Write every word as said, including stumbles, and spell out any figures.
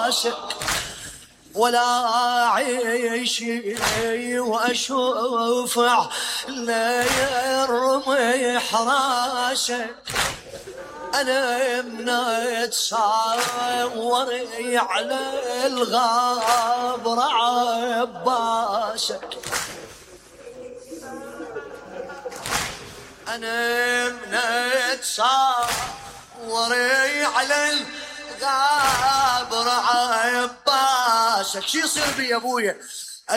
راسك ولا أعيش وأشوف لا يرمي حراسك. أنا من أتصوري على الغابر عباسك. أنا من أتصوري على الغابر عباسك. شو يصير بي يا أبويا